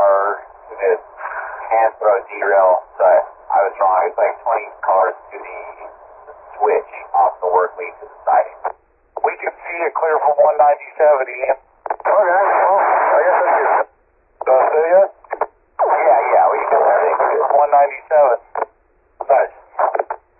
car that can't throw derail, so I was wrong. It's like 20 cars to the switch off the work lead to the siding. We can see it clear from 197, Ian. Okay, well, I guess that's good. Do I see you? Yeah, we can see it. 197.